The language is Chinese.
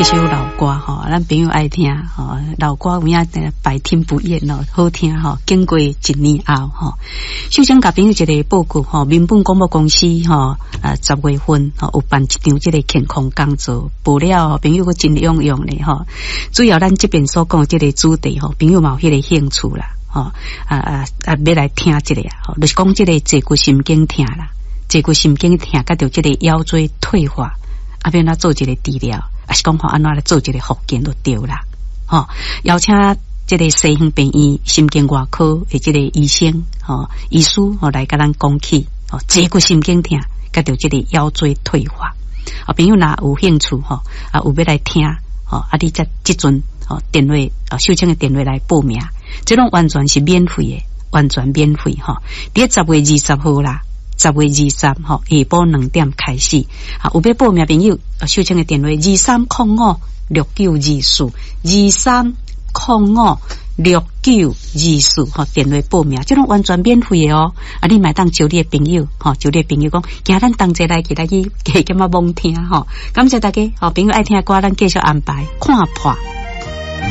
这首老歌吼，咱朋友爱听吼，老歌有影百听不厌咯，好听吼。经过1年后吼，首先甲朋友一个报告吼，民本广播公司吼，10月份吼有办一场这个健康讲座，报了朋友个真踊跃咧吼。主要咱这边所讲这个主题吼，朋友嘛有迄个兴趣啦吼，要来听这个吼，就是讲这个坐骨神经痛啦，坐骨神经痛，甲着这个腰椎退化，要哪做一个治疗。还是讲吼，安怎来做一个复健就对啦，吼，邀请这个西园病院神经外科的这个医生，吼，医师吼来甲咱讲起，吼，坐骨神经痛，甲着这个腰椎退化，朋友若有兴趣吼，有要来听，吼，你再即阵吼电话，秀清的电话来报名，这种完全是免费的，完全免费吼，伫10月20号啦。10月20号下晡2点开始，有要报名朋友，秀清的电话23056924，23056924吼，电话报名，这种完全免费的哦。你买当招你的朋友，吼，招你的朋友讲，今咱同齐来去加减啊蒙听吼，感谢大家，朋友爱听的歌，咱继续安排看破。